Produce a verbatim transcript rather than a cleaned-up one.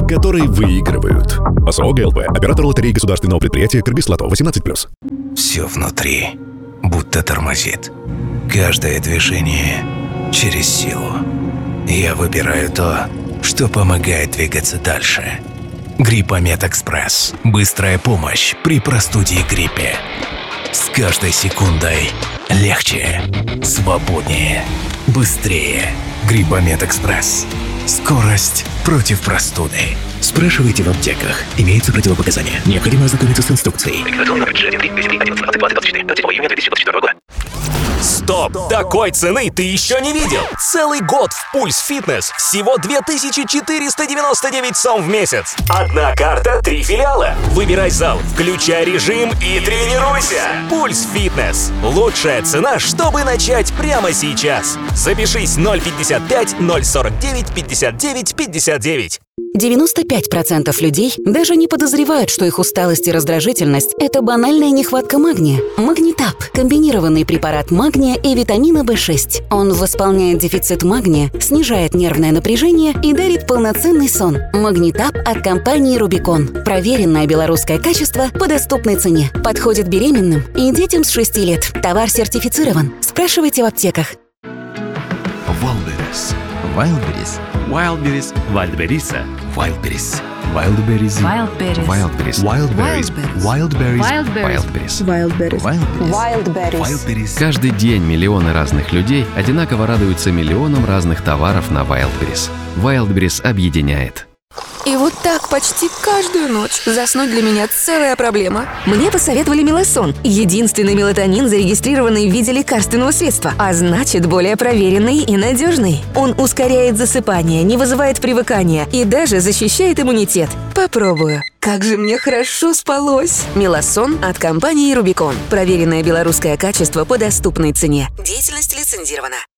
которые выигрывают. ОСО ГЛП. Оператор лотереи государственного предприятия «Кыргызлото» восемнадцать плюс. Все внутри будто тормозит. Каждое движение через силу. Я выбираю то, что помогает двигаться дальше. Гриппомед Экспресс. Быстрая помощь при простуде и гриппе. С каждой секундой легче, свободнее, быстрее. Гриппомед Экспресс. Скорость против простуды. Спрашивайте в аптеках. Имеются противопоказания. Необходимо ознакомиться с инструкцией. Стоп! Такой цены ты еще не видел! Целый год в Пульс Фитнес. Всего две тысячи четыреста девяносто девять сом в месяц. Одна карта, три филиала. Выбирай зал, включай режим и тренируйся. Пульс Фитнес. Лучшая цена, чтобы начать прямо сейчас. Запишись ноль пятьдесят пять ноль сорок девять пятьдесят девять пятьдесят девять. девяносто пять процентов людей даже не подозревают, что их усталость и раздражительность – это банальная нехватка магния. Магнитап – комбинированный препарат магния и витамина бэ шесть. Он восполняет дефицит магния, снижает нервное напряжение и дарит полноценный сон. Магнитап от компании Рубикон. Проверенное белорусское качество по доступной цене. Подходит беременным и детям с шести лет. Товар сертифицирован. Спрашивайте в аптеках. Wildberries. Wildberries. Wildberries. Вальдберриса. Wildberries. Wildberries. Wildberries. Wildberries. Wildberries. Wildberries. Wildberries. Wildberries. Wildberries. Каждый день миллионы разных людей одинаково радуются миллионам разных товаров на Wildberries. Wildberries объединяет. И вот так почти каждую ночь заснуть для меня целая проблема. Мне посоветовали Мелосон. Единственный мелатонин, зарегистрированный в виде лекарственного средства, а значит, более проверенный и надежный. Он ускоряет засыпание, не вызывает привыкания и даже защищает иммунитет. Попробую. Как же мне хорошо спалось. Мелосон от компании Рубикон. Проверенное белорусское качество по доступной цене. Деятельность лицензирована.